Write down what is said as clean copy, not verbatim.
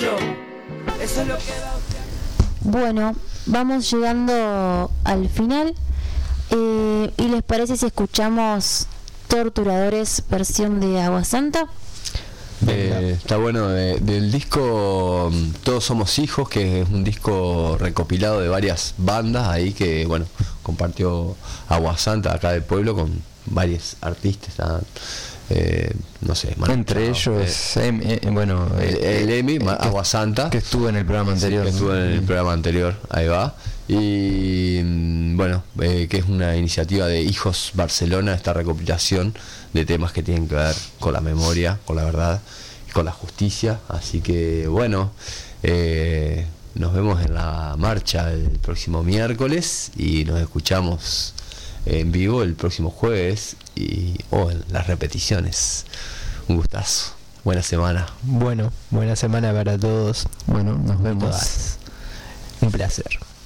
Eso es lo que da. Bueno, vamos llegando al final. ¿Y les parece si escuchamos Torturadores versión de Agua Santa? Está bueno, del disco Todos Somos Hijos, que es un disco recopilado de varias bandas ahí que, bueno, compartió Agua Santa acá del pueblo con varios artistas. No sé, entre ellos el Emi, Agua Santa, que estuvo en el programa anterior. Que estuvo en el programa anterior, ahí va. Y bueno, que es una iniciativa de Hijos Barcelona, esta recopilación de temas que tienen que ver con la memoria, con la verdad y con la justicia. Así que bueno, nos vemos en la marcha el próximo miércoles y nos escuchamos en vivo el próximo jueves o en las repeticiones. Un gustazo, buena semana. Bueno, buena semana para todos. Bueno, nos vemos. Todas. Un placer.